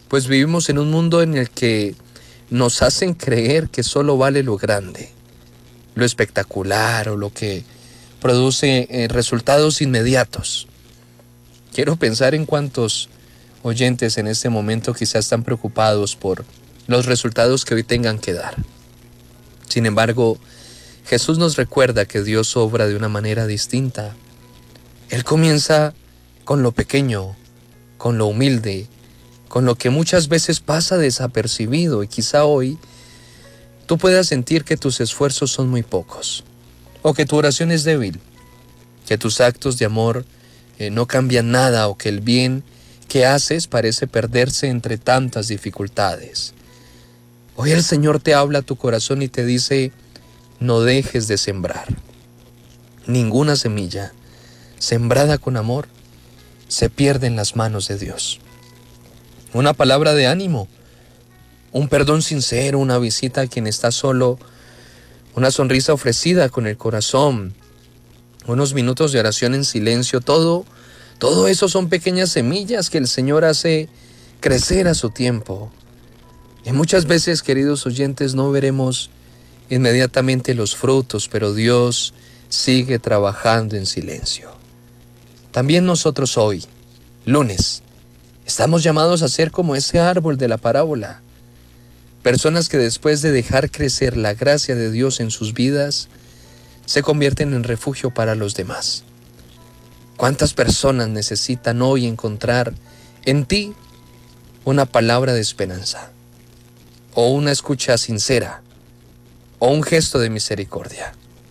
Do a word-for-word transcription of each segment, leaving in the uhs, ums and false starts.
pues vivimos en un mundo en el que nos hacen creer que solo vale lo grande, lo espectacular o lo que produce eh, resultados inmediatos. Quiero pensar en cuántos oyentes en este momento quizás están preocupados por los resultados que hoy tengan que dar. Sin embargo, Jesús nos recuerda que Dios obra de una manera distinta. Él comienza con lo pequeño, con lo humilde, con lo que muchas veces pasa desapercibido, y quizá hoy tú puedas sentir que tus esfuerzos son muy pocos, o que tu oración es débil, que tus actos de amor eh, no cambian nada, o que el bien que haces parece perderse entre tantas dificultades. Hoy el Señor te habla a tu corazón y te dice: no dejes de sembrar. Ninguna semilla sembrada con amor se pierde en las manos de Dios. Una palabra de ánimo, un perdón sincero, una visita a quien está solo, una sonrisa ofrecida con el corazón, unos minutos de oración en silencio, todo, todo eso son pequeñas semillas que el Señor hace crecer a su tiempo. Y muchas veces, queridos oyentes, no veremos inmediatamente los frutos, pero Dios sigue trabajando en silencio. También nosotros hoy, lunes, estamos llamados a ser como ese árbol de la parábola. Personas que después de dejar crecer la gracia de Dios en sus vidas, se convierten en refugio para los demás. ¿Cuántas personas necesitan hoy encontrar en ti una palabra de esperanza, o una escucha sincera, o un gesto de misericordia?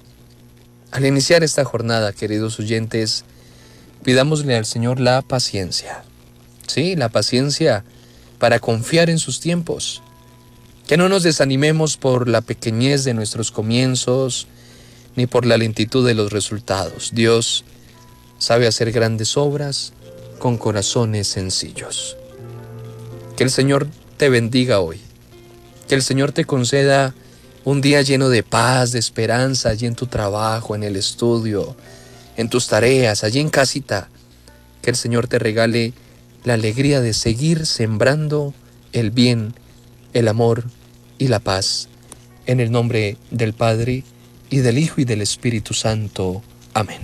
Al iniciar esta jornada, queridos oyentes, pidámosle al Señor la paciencia. Sí, la paciencia para confiar en sus tiempos. Que no nos desanimemos por la pequeñez de nuestros comienzos, ni por la lentitud de los resultados. Dios sabe hacer grandes obras con corazones sencillos. Que el Señor te bendiga hoy. Que el Señor te conceda un día lleno de paz, de esperanza, allí en tu trabajo, en el estudio, en tus tareas, allí en casita. Que el Señor te regale la alegría de seguir sembrando el bien, el amor y la paz. En el nombre del Padre, y del Hijo, y del Espíritu Santo. Amén.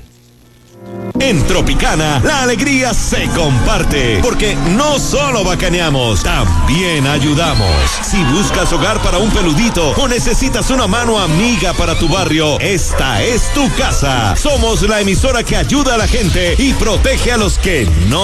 En Tropicana, la alegría se comparte, porque no solo bacaneamos, también ayudamos. Si buscas hogar para un peludito o necesitas una mano amiga para tu barrio, esta es tu casa. Somos la emisora que ayuda a la gente y protege a los que no